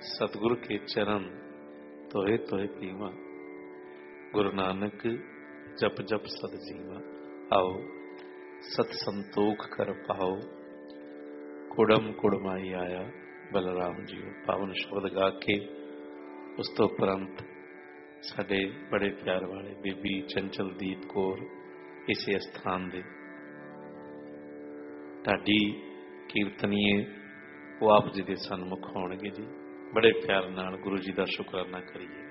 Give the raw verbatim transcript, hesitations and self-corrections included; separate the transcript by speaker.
Speaker 1: सतगुरु के चरण तोहे तोहे पीवा, गुरु नानक जप जप सद जीवा। आओ सत संतोख कर पाओ, कुड़म कुड़माई आया बलराम जीओ। पावन शब्द गा के उस तो उपरंत साडे बड़े प्यार वाले बीबी चंचलदीप कौर इसे स्थान दे ढाडी कीर्तनीय वो आप जी के सन्मुख होणगे जी। बड़े प्यार नाल गुरु जी का शुकराना करिए।